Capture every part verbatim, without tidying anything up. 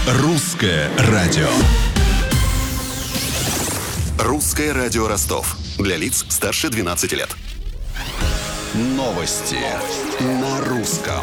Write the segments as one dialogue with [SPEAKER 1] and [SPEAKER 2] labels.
[SPEAKER 1] Русское радио.
[SPEAKER 2] Русское радио Ростов. Для лиц старше двенадцати лет. Новости на русском.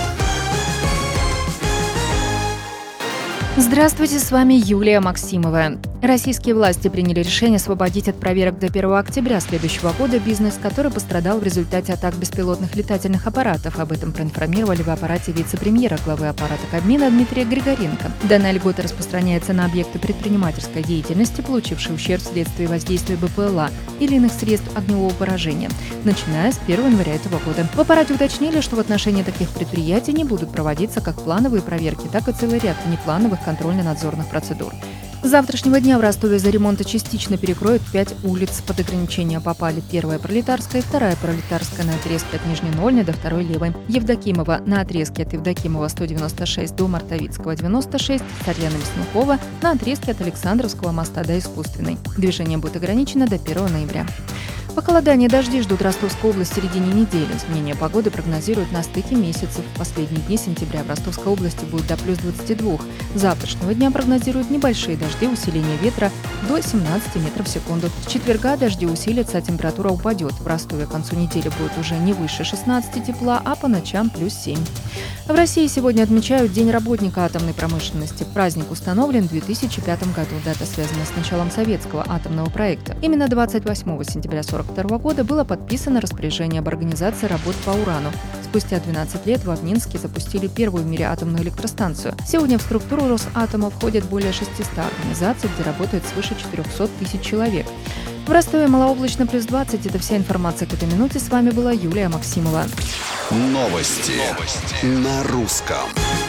[SPEAKER 3] Здравствуйте, с вами Юлия Максимова. Российские власти приняли решение освободить от проверок до первого октября следующего года бизнес, который пострадал в результате атак беспилотных летательных аппаратов. Об этом проинформировали в аппарате вице-премьера главы аппарата Кабмина Дмитрия Григоренко. Данная льгота распространяется на объекты предпринимательской деятельности, получившие ущерб вследствие воздействия БПЛА или иных средств огневого поражения, начиная с первого января этого года. В аппарате уточнили, что в отношении таких предприятий не будут проводиться как плановые проверки, так и целый ряд внеплановых контрольно-надзорных процедур. С завтрашнего дня в Ростове из-за ремонта частично перекроют пять улиц. Под ограничения попали первая Пролетарская и вторая Пролетарская на отрезке от Нижней Нольной до второй Левой, Евдокимова на отрезке от Евдокимова сто девяносто шесть до Мартовицкого девяносто шесть, Сарьяна Мяснухова на отрезке от Александровского моста до Искусственной. Движение будет ограничено до первого ноября. Похолодание и дожди ждут Ростовскую область в середине недели. Изменение погоды прогнозируют на стыке месяцев. В последние дни сентября в Ростовской области будет до плюс двадцати двух. С завтрашнего дня прогнозируют небольшие дожди, усиление ветра до семнадцати метров в секунду. С четверга дожди усилятся, а температура упадет. В Ростове к концу недели будет уже не выше шестнадцати тепла, а по ночам плюс семь. В России сегодня отмечают День работника атомной промышленности. Праздник установлен в две тысячи пятом году. Дата связана с началом советского атомного проекта. Именно двадцать восьмого сентября сорок второго года было подписано распоряжение об организации работ по урану. Спустя двенадцать лет в Обнинске запустили первую в мире атомную электростанцию. Сегодня в структуру Росатома входят более шестисот организаций, где работает свыше четырехсот тысяч человек. В Ростове малооблачно плюс двадцать. Это вся информация к этой минуте. С вами была Юлия Максимова.
[SPEAKER 2] Новости, Новости. на русском.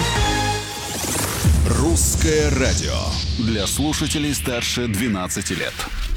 [SPEAKER 2] Русское радио. Для слушателей старше двенадцати лет.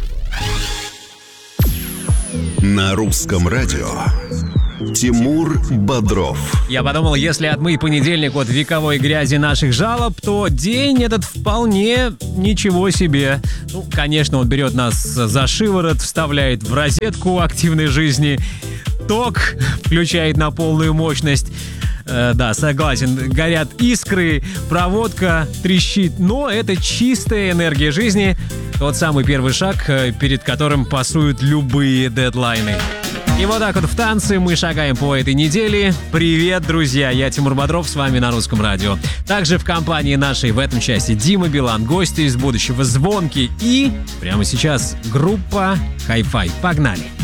[SPEAKER 2] На русском радио. Тимур Бодров.
[SPEAKER 4] Я подумал, если отмыть понедельник от вековой грязи наших жалоб, то день этот вполне ничего себе. Ну, конечно, он берет нас за шиворот, вставляет в розетку активной жизни, ток включает на полную мощность. Э, да, согласен, горят искры, проводка трещит, но это чистая энергия жизни. Тот самый первый шаг, перед которым пасуют любые дедлайны. И вот так вот в танце мы шагаем по этой неделе. Привет, друзья! Я Тимур Бодров, с вами на Русском радио. Также в компании нашей в этом часе Дима Билан, гости из будущего, Звонки и прямо сейчас группа Hi-Fi. Погнали!